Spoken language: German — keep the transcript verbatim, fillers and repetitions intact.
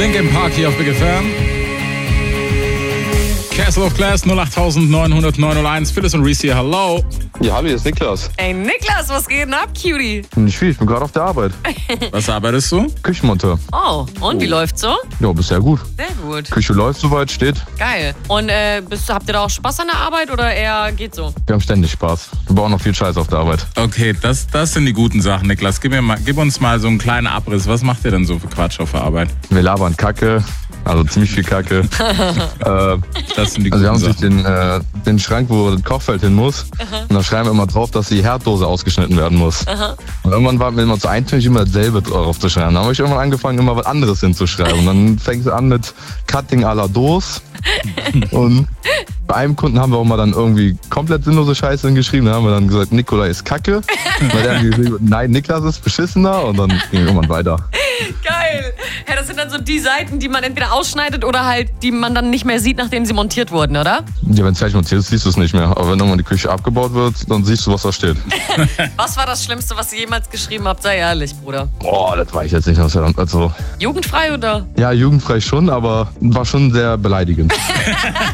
Linkin Park hier auf Big F M. Castle of Class null acht neun null null neun null eins. Phyllis und Reese hier, hallo. Ja, hallo, hier ist Niklas. Ey, Niklas, was geht denn ab, Cutie? Nicht viel, ich bin gerade auf der Arbeit. Was arbeitest du? Küchenmonteur. Oh, und wie läuft's so? Ja, bisher gut. Sehr gut. Küche läuft soweit, steht. Geil. Und äh, bist, habt ihr da auch Spaß an der Arbeit oder eher geht so? Wir haben ständig Spaß. Wir bauen noch viel Scheiß auf der Arbeit. Okay, das, das sind die guten Sachen, Niklas. Gib, mir mal, gib uns mal so einen kleinen Abriss. Was macht ihr denn so für Quatsch auf der Arbeit? Wir labern Kacke, also ziemlich viel Kacke. äh, Das sind die also wir guten haben sich Sachen. den, äh, den Schrank, wo das Kochfeld hin muss. Und da schreiben wir immer drauf, dass die Herddose ausgeschnitten werden muss. Und irgendwann waren wir immer zu eintönig immer dasselbe drauf zu schreiben. Dann habe ich irgendwann angefangen, immer was anderes hinzuschreiben. Und dann fängt es an mit Cutting à la Dose. Und bei einem Kunden haben wir auch mal dann irgendwie komplett sinnlose Scheiße hingeschrieben. Da haben wir dann gesagt, Nikolai ist Kacke. Weil der hat geschrieben, nein, Niklas ist beschissener. Und dann ging irgendwann weiter. Geil. Ja, das sind dann so die Seiten, die man entweder ausschneidet oder halt, die man dann nicht mehr sieht, nachdem sie montiert wurden, oder? Ja, wenn es fertig montiert ist, siehst du es nicht mehr. Aber wenn irgendwann die Küche abgebaut wird, dann siehst du, was da steht. Was war das Schlimmste, was ihr jemals geschrieben habt? Sei ehrlich, Bruder. Boah, das weiß ich jetzt nicht. Also, Jugendfrei oder? ja, jugendfrei schon, aber war schon sehr beleidigend.